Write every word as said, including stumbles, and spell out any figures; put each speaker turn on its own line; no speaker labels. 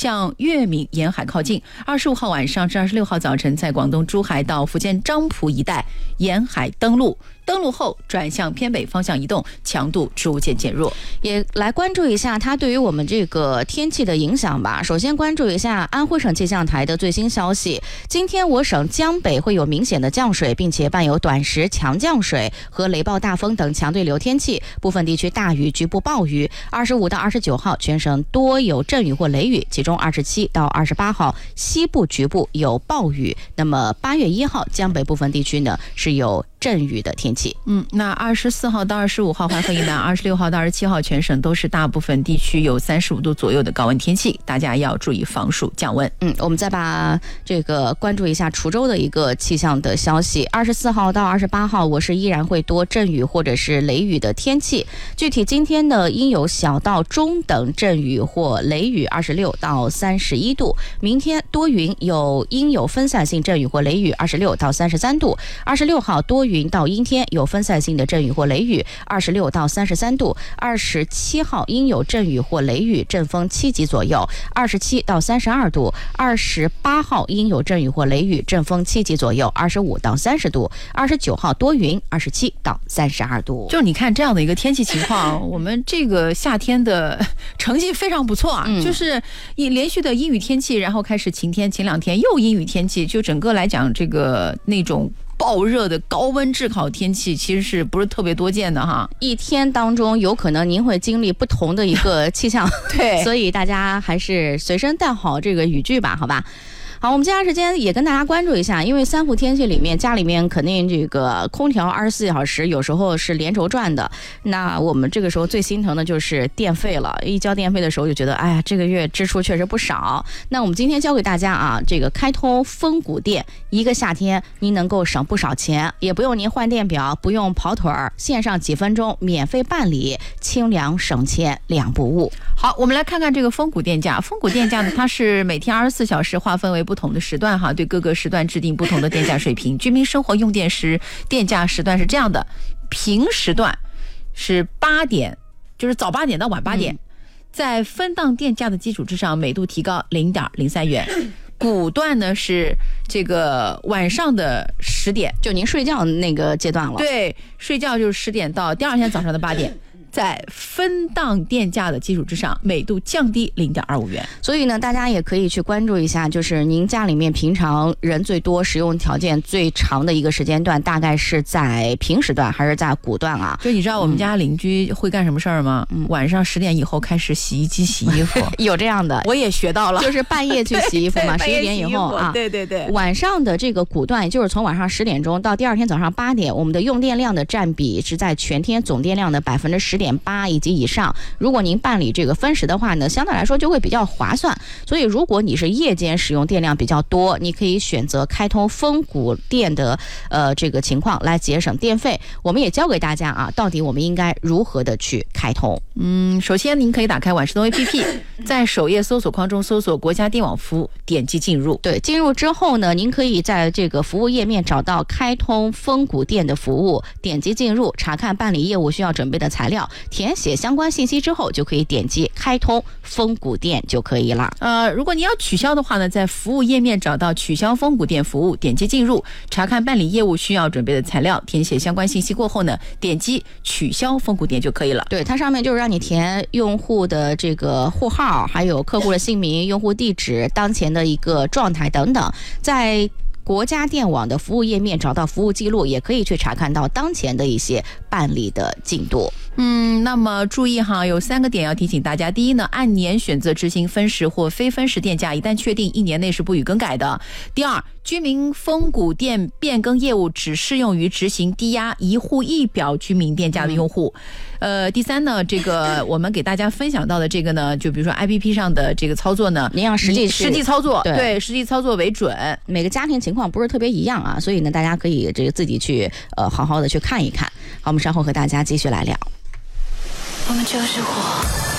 向粤闽沿海靠近。二十五号晚上至二十六号早晨，在广东珠海到福建漳浦一带沿海登陆。登陆后转向偏北方向移动，强度逐渐减弱。
也来关注一下它对于我们这个天气的影响吧。首先关注一下安徽省气象台的最新消息，今天我省江北会有明显的降水，并且伴有短时强降水和雷暴大风等强对流天气，部分地区大雨局部暴雨。二十五到二十九号全省多有阵雨或雷雨，其中二十七到二十八号西部局部有暴雨。那么八月一号江北部分地区呢是有阵雨的天气。
嗯，那二十四号到二十五号淮河以南，二十六号到二十七号全省都是大部分地区有三十五度左右的高温天气，大家要注意防暑降温。
嗯，我们再把这个关注一下滁州的一个气象的消息。二十四号到二十八号，我市依然会多阵雨或者是雷雨的天气。具体今天呢，应有小到中等阵雨或雷雨，二十六到三十一度。明天多云，有应有分散性阵雨或雷雨，二十六到三十三度。二十六号多云到阴天，有分散性的阵雨或雷雨，二十六到三十三度。二十七号应有阵雨或雷雨，阵风七级左右，二十七到三十二度。二十八号应有阵雨或雷雨，阵风七级左右，二十五到三十度。二十九号多云，二十七到三十二度。
就你看这样的一个天气情况，我们这个夏天的成绩非常不错啊，嗯、就是一连续的阴雨天气，然后开始晴天，前两天又阴雨天气，就整个来讲，这个那种暴热的高温炙烤天气其实是不是特别多见的哈？
一天当中有可能您会经历不同的一个气象，
对，
所以大家还是随身带好这个雨具吧，好吧？好，我们接下来时间也跟大家关注一下，因为三伏天气里面，家里面肯定这个空调二十四小时，有时候是连轴转的。那我们这个时候最心疼的就是电费了，一交电费的时候就觉得，哎呀，这个月支出确实不少。那我们今天教给大家啊，这个开通峰谷电，一个夏天您能够省不少钱，也不用您换电表，不用跑腿儿，线上几分钟免费办理，清凉省钱两不误。
好，我们来看看这个峰谷电价。峰谷电价呢，它是每天二十四小时划分为不同的时段哈，对各个时段制定不同的电价水平。居民生活用电时电价时段是这样的：平时段是八点，就是早八点到晚八点，嗯、在分档电价的基础之上，每度提高零点零三元。谷段呢是这个晚上的十点，
就您睡觉那个阶段了。
对，睡觉就是十点到第二天早上的八点。在分档电价的基础之上，每度降低零点二五元。
所以呢，大家也可以去关注一下，就是您家里面平常人最多、使用条件最长的一个时间段，大概是在平时段还是在谷段啊？
就你知道我们家邻居会干什么事儿吗？嗯、晚上十点以后开始洗衣机洗衣服，
有这样的，
我也学到了，
就是半夜去洗衣服嘛，十一点以后啊。
对对对。
晚上的这个谷段，也就是从晚上十点钟到第二天早上八点，我们的用电量的占比是在全天总电量的百分之十点八以及以上。如果您办理这个分时的话呢，相对来说就会比较划算。所以如果你是夜间使用电量比较多，你可以选择开通峰谷电的呃这个情况来节省电费。我们也教给大家啊，到底我们应该如何的去开通。
嗯，首先您可以打开晚视通 A P P， 在首页搜索框中搜索国家电网服务，点击进入。
对，进入之后呢，您可以在这个服务页面找到开通峰谷电的服务，点击进入，查看办理业务需要准备的材料，填写相关信息之后，就可以点击开通峰谷电就可以了。
呃，如果你要取消的话呢，在服务页面找到取消峰谷电服务，点击进入，查看办理业务需要准备的材料，填写相关信息过后呢，点击取消峰谷电就可以了。
对，它上面就是让你填用户的这个户号，还有客户的姓名、用户地址、当前的一个状态等等，在国家电网的服务页面找到服务记录，也可以去查看到当前的一些办理的进度。
嗯，那么注意哈，有三个点要提醒大家。第一呢，按年选择执行分时或非分时电价，一旦确定一年内是不予更改的。第二，居民峰谷电变更业务只适用于执行低压一户一表居民电价的用户。呃，第三呢，这个我们给大家分享到的这个呢，就比如说 A P P 上的这个操作呢，
您要实际
实际操作，
对,
对，实际操作为准。
每个家庭情况不是特别一样啊，所以呢，大家可以这个自己去呃好好的去看一看。好，我们稍后和大家继续来聊。
我们就是火。